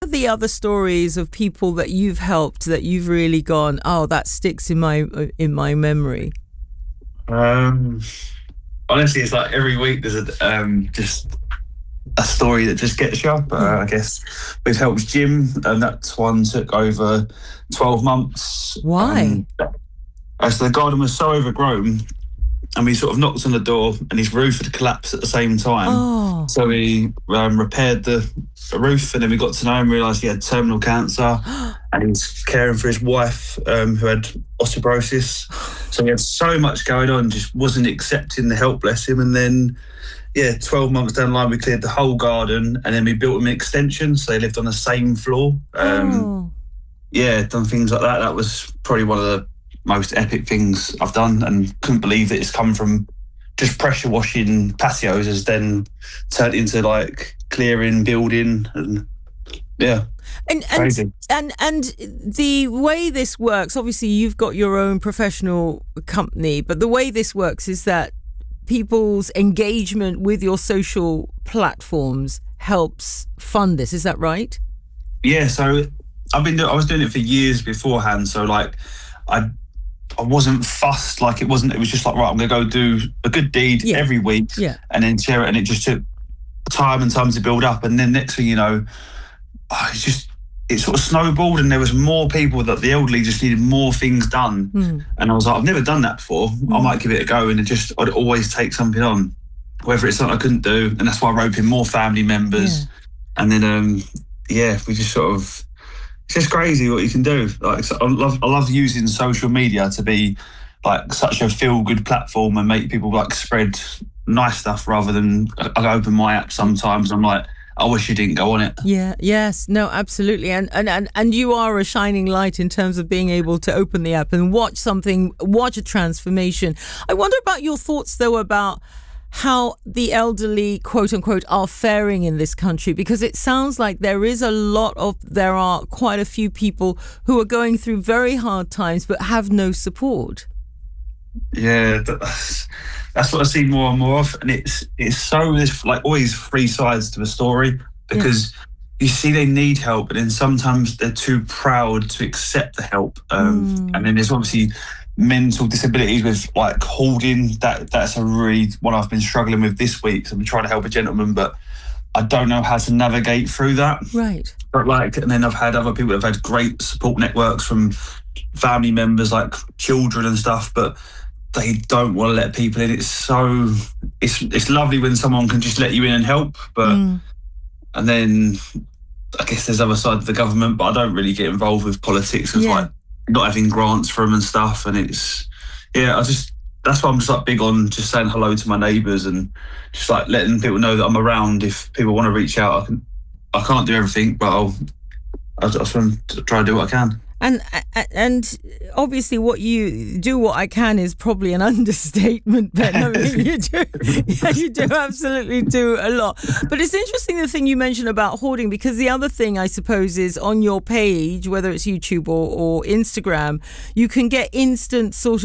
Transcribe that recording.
the other stories of people that you've helped that you've really gone, oh, that sticks in my memory? Honestly, it's like every week there's just a story that just gets you up. I guess we've helped Jim, and that one took over 12 months. Why? So the garden was so overgrown, and we sort of knocked on the door, and his roof had collapsed at the same time. Oh. So we repaired the roof, and then we got to know him, realised he had terminal cancer, and he was caring for his wife who had osteoporosis. So he had so much going on, just wasn't accepting the help, bless him. And then, 12 months down the line, we cleared the whole garden, and then we built him an extension, so they lived on the same floor. Done things like that. That was probably one of the most epic things I've done, and couldn't believe that it's come from just pressure washing patios has then turned into like clearing, building, and crazy. And the way this works, obviously you've got your own professional company, but the way this works is that people's engagement with your social platforms helps fund this. Is that right? Yeah. So I was doing it for years beforehand. So like I wasn't fussed. Like it was just like, right, I'm going to go do a good deed every week and then share it. And it just took time and time to build up. And then next thing you know, it sort of snowballed, and there was more people that the elderly just needed more things done. And I was like, I've never done that before. I might give it a go. And I'd always take something on, whether it's something I couldn't do. And that's why I roped in more family members. And then, we just sort of, it's just crazy what you can do. Like, I love using social media to be like such a feel-good platform and make people like spread nice stuff rather than I open my app sometimes. I'm like, I wish you didn't go on it. Yeah, yes, no, absolutely. And you are a shining light in terms of being able to open the app and watch a transformation. I wonder about your thoughts, though, about how the elderly, quote unquote, are faring in this country, because it sounds like there are quite a few people who are going through very hard times but have no support. Yeah, that's what I see more and more of, and it's so there's like always three sides to a story, because you see they need help, and then sometimes they're too proud to accept the help, and then there's obviously mental disabilities with like hoarding. That's a really one I've been struggling with this week. So I'm trying to help a gentleman, but I don't know how to navigate through that. Right. But and then I've had other people that have had great support networks from family members, like children and stuff, but they don't want to let people in. It's lovely when someone can just let you in and help, but and then I guess there's other side of the government, but I don't really get involved with politics because like not having grants from and stuff, and it's that's why I'm just like big on just saying hello to my neighbours and just like letting people know that I'm around if people want to reach out. I can't do everything, but I just want to try and do what I can. And obviously what I can is probably an understatement, Ben. I mean, you do absolutely do a lot. But it's interesting the thing you mentioned about hoarding, because the other thing I suppose is on your page, whether it's YouTube or Instagram, you can get instant sort